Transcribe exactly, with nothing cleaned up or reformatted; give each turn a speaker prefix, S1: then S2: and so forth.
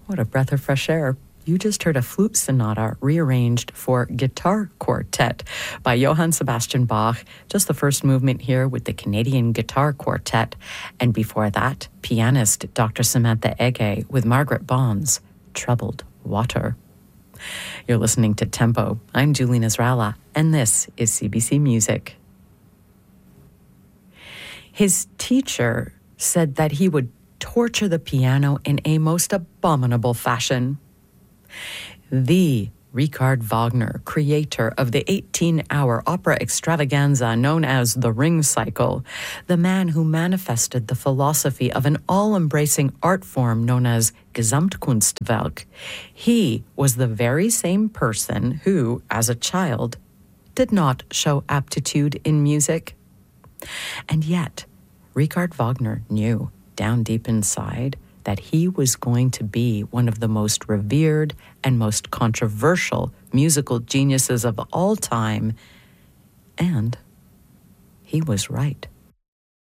S1: What a breath of fresh air. You just heard a flute sonata rearranged for guitar quartet by Johann Sebastian Bach, just the first movement here with the Canadian Guitar Quartet, and before that, pianist Doctor Samantha Ege with Margaret Bond's Troubled Water. You're listening to Tempo. I'm Julie Nasrallah, and this is C B C Music. His teacher said that he would torture the piano in a most abominable fashion. The Richard Wagner, creator of the eighteen-hour opera extravaganza known as the Ring Cycle, the man who manifested the philosophy of an all-embracing art form known as Gesamtkunstwerk, he was the very same person who, as a child, did not show aptitude in music. And yet, Richard Wagner knew, down deep inside, that he was going to be one of the most revered and most controversial musical geniuses of all time. And he was right.